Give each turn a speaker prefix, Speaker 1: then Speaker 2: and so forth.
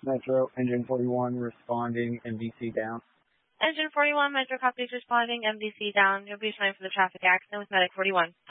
Speaker 1: Metro, Engine 41 responding, MDC down.
Speaker 2: Engine 41, Metro copies responding, MDC down. You'll be assigned for the traffic accident with Medic 41.